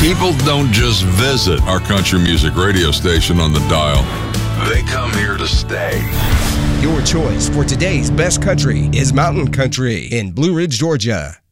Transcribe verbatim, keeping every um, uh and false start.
People don't just visit our country music radio station on the dial. They come here to stay. Your choice for today's best country is Mountain Country in Blue Ridge, Georgia.